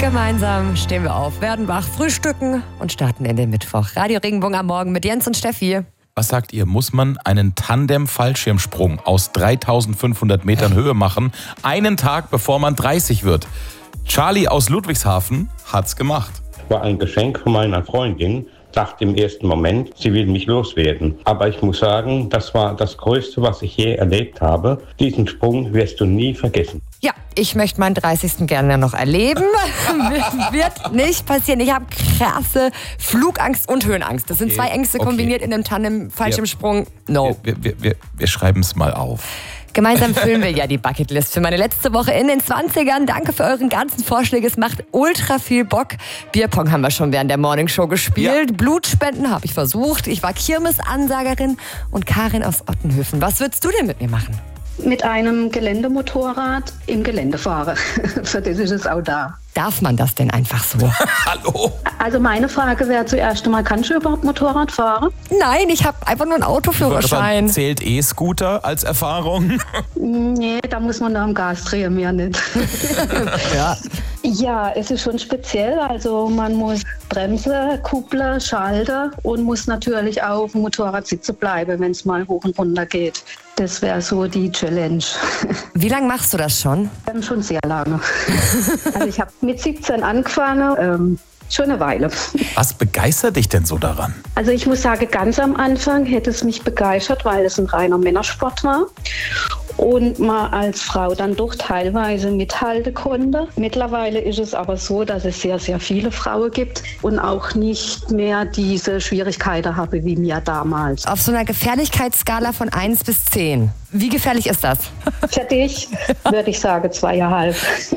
Gemeinsam stehen wir auf, werden wach, frühstücken und starten in den Mittwoch. Radio Regenbogen am Morgen mit Jens und Steffi. Was sagt ihr, muss man einen Tandem-Fallschirmsprung aus 3500 Metern Höhe machen, einen Tag bevor man 30 wird? Charlie aus Ludwigshafen hat's gemacht. War ein Geschenk von meiner Freundin. Dachte im ersten Moment, sie will mich loswerden. Aber ich muss sagen, das war das Größte, was ich je erlebt habe. Diesen Sprung wirst du nie vergessen. Ja, ich möchte meinen 30. gerne noch erleben. Wird nicht passieren. Ich habe krasse Flugangst und Höhenangst. Das sind zwei Ängste kombiniert in einem Tandem-Fallschirmsprung. No. Wir schreiben es mal auf. Gemeinsam füllen wir ja die Bucketlist für meine letzte Woche in den 20ern. Danke für euren ganzen Vorschläge. Es macht ultra viel Bock. Bierpong haben wir schon während der Morningshow gespielt. Ja. Blutspenden habe ich versucht. Ich war Kirmesansagerin und Karin aus Ottenhöfen. Was würdest du denn mit mir machen? Mit einem Geländemotorrad im Gelände fahren. Für das ist es auch da. Darf man das denn einfach so? Hallo? Also meine Frage wäre zuerst einmal, kannst du überhaupt Motorrad fahren? Nein, ich habe einfach nur einen Autoführerschein. Zählt E-Scooter als Erfahrung? Nee, da muss man da am Gas drehen, mehr nicht. Ja. Ja, es ist schon speziell. Also man muss Bremse, Kuppler, Schalter und muss natürlich auch auf dem Motorrad sitzen bleiben, wenn es mal hoch und runter geht. Das wäre so die Challenge. Wie lange machst du das schon? Schon sehr lange. Also ich habe mit 17 angefangen, schon eine Weile. Was begeistert dich denn so daran? Also ich muss sagen, ganz am Anfang hätte es mich begeistert, weil es ein reiner Männersport war und man als Frau dann doch teilweise mithalten konnte. Mittlerweile ist es aber so, dass es sehr, sehr viele Frauen gibt und auch nicht mehr diese Schwierigkeiten habe wie mir damals. Auf so einer Gefährlichkeitsskala von 1 bis 10. Wie gefährlich ist das? Für dich würde ich sagen 2,5.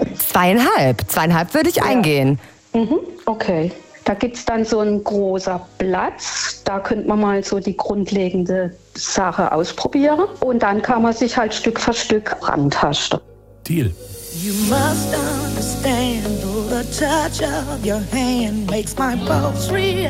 2,5? 2,5 würde ich eingehen. Okay. Da gibt es dann so einen großen Platz. Da könnte man mal so die grundlegende Sache ausprobieren. Und dann kann man sich halt Stück für Stück rantasten. Deal. You must understand, though the touch of your hand makes my pulse react.